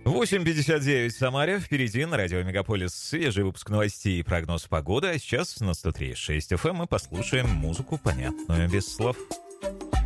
8:59 в Самаре. Впереди на радио Мегаполис свежий выпуск новостей и прогноз погоды. А сейчас на 103.6 FM мы послушаем музыку, понятную без слов.